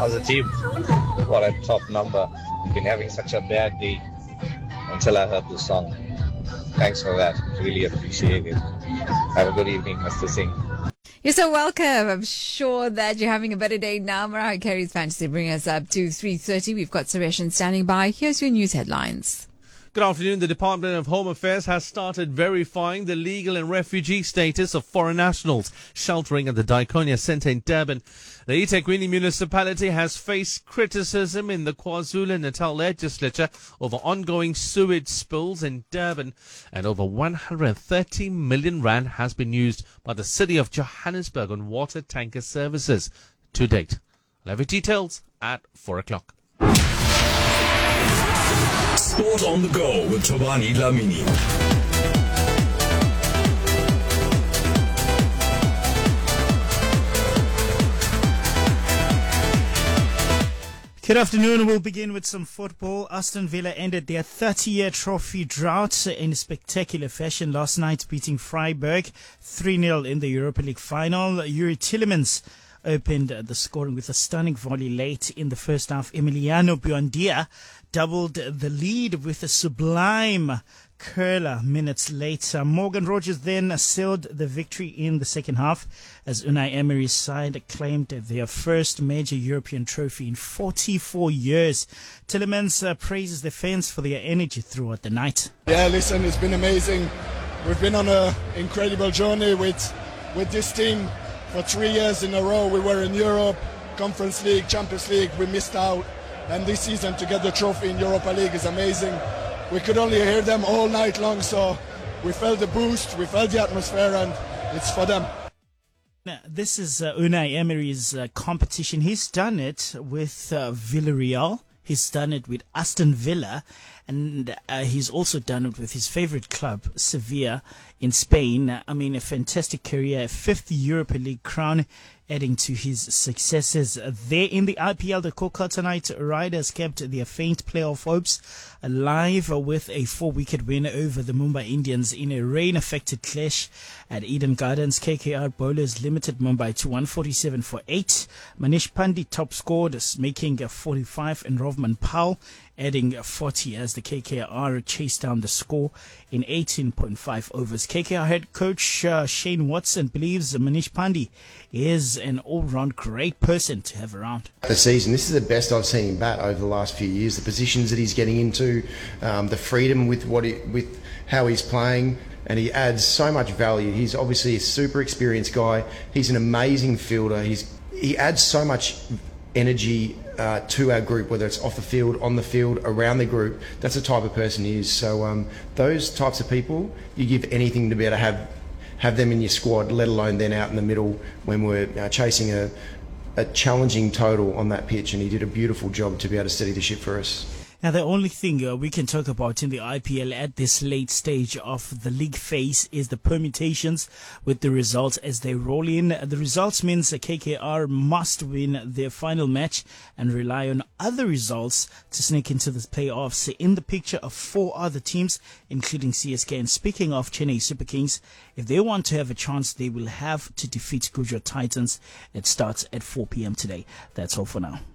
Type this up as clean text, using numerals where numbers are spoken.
As a team, what a top number. Been having such a bad day until I heard this song. Thanks for that. Really appreciate it. Have a good evening, Mr. Singh. You're so welcome. I'm sure that you're having a better day now. Mariah Carey's Fantasy bring us up to 3:30. We've got Sureshan standing by. Here's your news headlines. Good afternoon. The Department of Home Affairs has started verifying the legal and refugee status of foreign nationals sheltering at the Diakonia Centre in Durban. The eThekwini municipality has faced criticism in the KwaZulu-Natal legislature over ongoing sewage spills in Durban, and over 130 million rand has been used by the city of Johannesburg on water tanker services to date. I'll have your details at 4 o'clock. Sport on the go with Tobani Dlamini. Good afternoon. We'll begin with some football. Aston Villa ended their 30-year trophy drought in spectacular fashion last night, beating Freiburg 3-0 in the Europa League final. Yuri Tillemans opened the scoring with a stunning volley late in the first half. Emiliano Buendia doubled the lead with a sublime curler minutes later. Morgan Rogers then sealed the victory in the second half as Unai Emery's side claimed their first major European trophy in 44 years. Tillemans praises the fans for their energy throughout the night. Yeah, listen, it's been amazing. We've been on an incredible journey with this team for 3 years in a row. We were in Europe, Conference League, Champions League. We missed out. And this season to get the trophy in Europa League is amazing. We could only hear them all night long, so we felt the boost, we felt the atmosphere, and it's for them. Now, this is Unai Emery's competition. He's done it with Villarreal. He's done it with Aston Villa, and he's also done it with his favorite club, Sevilla, in Spain. I mean, a fantastic career, a fifth Europa League crown, adding to his successes there in the IPL. The Kolkata Knight Riders kept their faint playoff hopes alive with a 4-wicket win over the Mumbai Indians in a rain-affected clash at Eden Gardens. KKR bowlers limited Mumbai to 147 for 8. Manish Pandey top scored, making 45, and Rovman Powell adding 40 as the KKR chased down the score in 18.5 overs. KKR head coach Shane Watson believes Manish Pandey is an all-round great person to have around. The season, this is the best I've seen him bat over the last few years. The positions that he's getting into, the freedom with how he's playing, and he adds so much value. He's obviously a super experienced guy. He's an amazing fielder. He adds so much energy to our group, whether it's off the field, on the field, around the group. That's the type of person he is. So those types of people, you give anything to be able to have them in your squad, let alone then out in the middle when we're chasing a challenging total on that pitch, and he did a beautiful job to be able to steady the ship for us. Now, the only thing we can talk about in the IPL at this late stage of the league phase is the permutations with the results as they roll in. The results means KKR must win their final match and rely on other results to sneak into the playoffs. In the picture of 4 other teams, including CSK. And speaking of Chennai Super Kings, if they want to have a chance, they will have to defeat Gujarat Titans. It starts at 4 p.m. today. That's all for now.